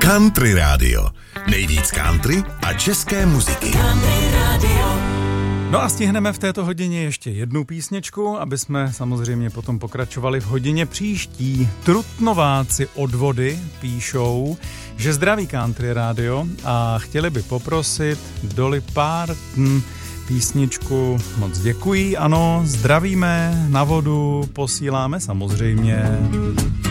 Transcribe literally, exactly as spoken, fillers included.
Country Radio. Nejvíc country a české muziky. Country Radio. No a stihneme v této hodině ještě jednu písničku, aby jsme samozřejmě potom pokračovali v hodině příští. Trutnováci od vody píšou, že zdraví Country Radio a chtěli by poprosit Dolly Parton písničku. Moc děkují, ano, zdravíme, na vodu posíláme samozřejmě.